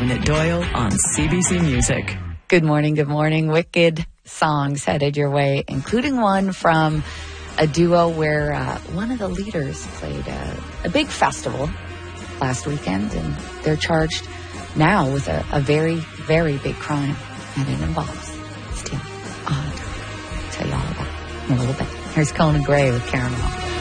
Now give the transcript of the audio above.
Janet Doyle on CBC Music. Good morning, good morning. Wicked songs headed your way, including one from a duo where one of the leaders played a big festival last weekend, and they're charged now with a very, very big crime, and it involves stealing. I'll tell you all about it in a little bit. Here's Conan Gray with Caramel.